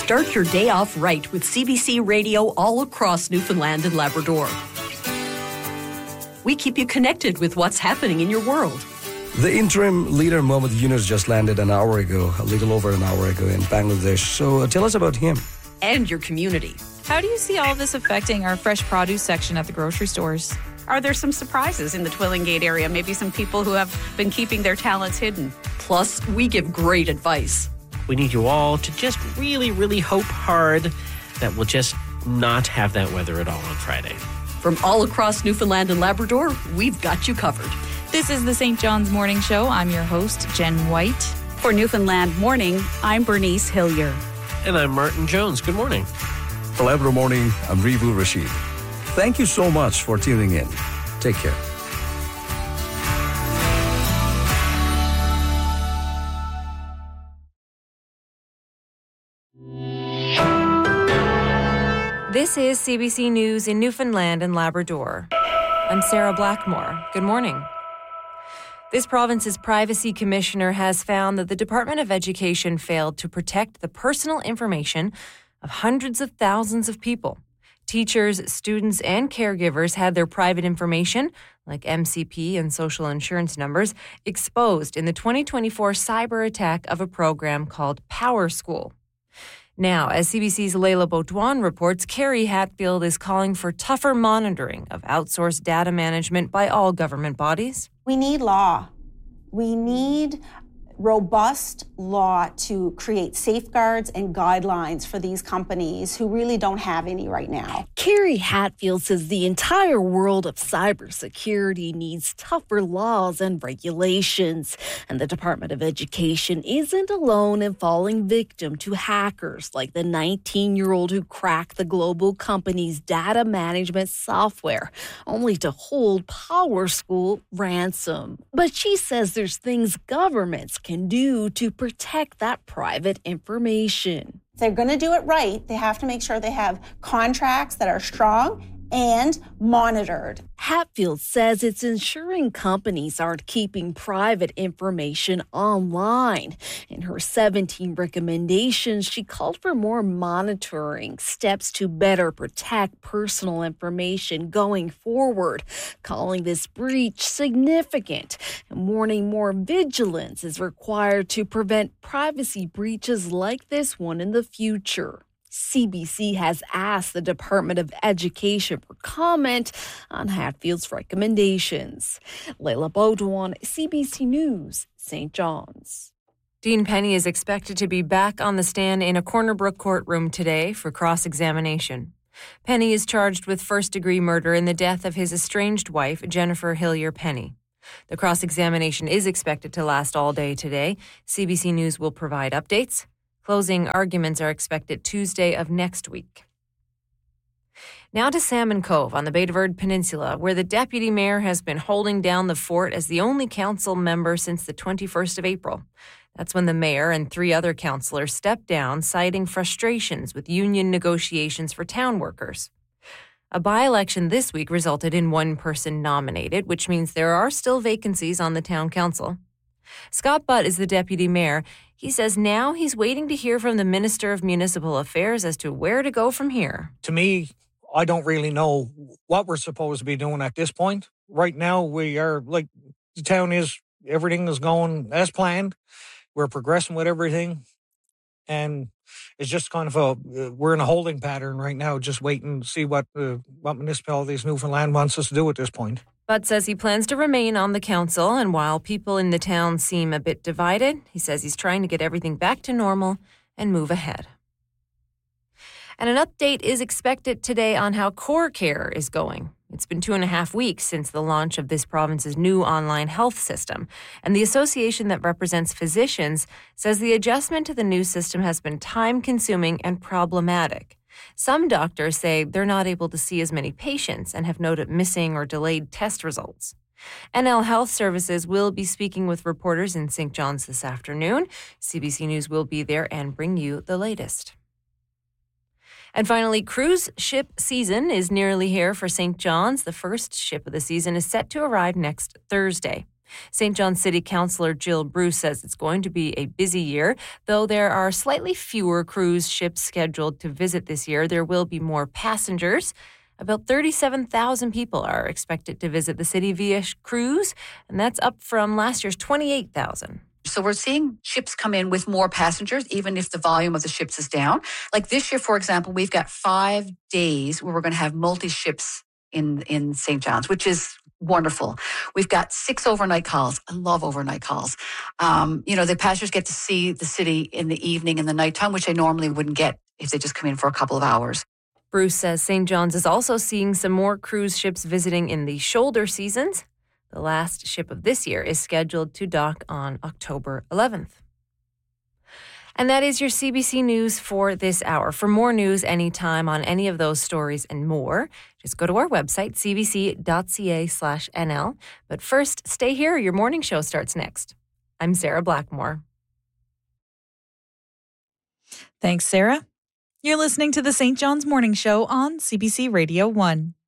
Start your day off right with CBC Radio all across Newfoundland and Labrador. We keep you connected with what's happening in your world. The interim leader, Mohamed Yunus, just landed a little over an hour ago in Bangladesh. So tell us about him. And your community. How do you see all this affecting our fresh produce section at the grocery stores? Are there some surprises in the Twillingate area? Maybe some people who have been keeping their talents hidden. Plus, we give great advice. We need you all to just really, really hope hard that we'll just not have that weather at all on Friday. From all across Newfoundland and Labrador, we've got you covered. This is the St. John's Morning Show. I'm your host, Jen White. For Newfoundland Morning, I'm Bernice Hillier. And I'm Martin Jones. Good morning. For Labrador Morning, I'm Rivu Rashid. Thank you so much for tuning in. Take care. This is CBC News in Newfoundland and Labrador. I'm Sarah Blackmore. Good morning. This province's privacy commissioner has found that the Department of Education failed to protect the personal information of hundreds of thousands of people. Teachers, students, and caregivers had their private information, like MCP and social insurance numbers, exposed in the 2024 cyber attack of a program called PowerSchool. Now, as CBC's Leila Baudouin reports, Carrie Hatfield is calling for tougher monitoring of outsourced data management by all government bodies. We need law. We need robust law to create safeguards and guidelines for these companies who really don't have any right now. Carrie Hatfield says the entire world of cybersecurity needs tougher laws and regulations. And the Department of Education isn't alone in falling victim to hackers like the 19-year-old who cracked the global company's data management software, only to hold PowerSchool ransom. But she says there's things governments can do to protect that private information. If they're going to do it right, they have to make sure they have contracts that are strong and monitored. Hatfield says it's ensuring companies aren't keeping private information online. In her 17 recommendations, she called for more monitoring, steps to better protect personal information going forward, calling this breach significant and warning more vigilance is required to prevent privacy breaches like this one in the future. CBC has asked the Department of Education for comment on Hatfield's recommendations. Leila Baudouin, CBC News, St. John's. Dean Penny is expected to be back on the stand in a Corner Brook courtroom today for cross-examination. Penny is charged with first-degree murder in the death of his estranged wife, Jennifer Hillier Penny. The cross-examination is expected to last all day today. CBC News will provide updates. Closing arguments are expected Tuesday of next week. Now to Salmon Cove on the Bay de Verde Peninsula, where the deputy mayor has been holding down the fort as the only council member since the 21st of April. That's when the mayor and 3 other councillors stepped down, citing frustrations with union negotiations for town workers. A by-election this week resulted in 1 person nominated, which means there are still vacancies on the town council. Scott Butt is the deputy mayor. He says now he's waiting to hear from the Minister of Municipal Affairs as to where to go from here. To me, I don't really know what we're supposed to be doing at this point. Right now, we are like the town is, everything is going as planned. We're progressing with everything. And it's just kind of we're in a holding pattern right now, just waiting to see what municipalities Newfoundland wants us to do at this point. Butt says he plans to remain on the council, and while people in the town seem a bit divided, he says he's trying to get everything back to normal and move ahead. And an update is expected today on how Core Care is going. It's been 2.5 weeks since the launch of this province's new online health system, and the association that represents physicians says the adjustment to the new system has been time-consuming and problematic. Some doctors say they're not able to see as many patients and have noted missing or delayed test results. NL Health Services will be speaking with reporters in St. John's this afternoon. CBC News will be there and bring you the latest. And finally, cruise ship season is nearly here for St. John's. The first ship of the season is set to arrive next Thursday. St. John's City Councillor Jill Bruce says it's going to be a busy year. Though there are slightly fewer cruise ships scheduled to visit this year, there will be more passengers. About 37,000 people are expected to visit the city via cruise, and that's up from last year's 28,000. So we're seeing ships come in with more passengers, even if the volume of the ships is down. Like this year, for example, we've got 5 days where we're going to have multi-ships in St. John's, which is wonderful. We've got 6 overnight calls. I love overnight calls. The passengers get to see the city in the evening and the nighttime, which they normally wouldn't get if they just come in for a couple of hours. Bruce says St. John's is also seeing some more cruise ships visiting in the shoulder seasons. The last ship of this year is scheduled to dock on October 11th. And that is your CBC News for this hour. For more news anytime on any of those stories and more, just go to our website, cbc.ca/NL. But first, stay here. Your morning show starts next. I'm Sarah Blackmore. Thanks, Sarah. You're listening to the St. John's Morning Show on CBC Radio 1.